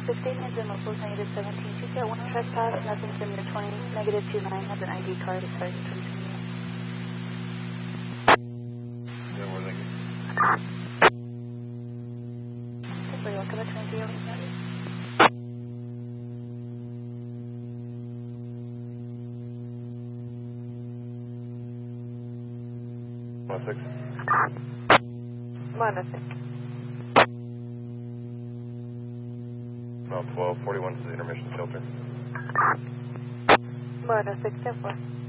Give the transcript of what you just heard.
16 is in locals, negative 17. She's got one trespass, nothing from your 20, negative 29, has an ID card, excited to continue. Yeah, we're thinking. Simply welcome at 23 over 90. -6. -6. About 12, 41 to the intermission shelter. -6, 10-4.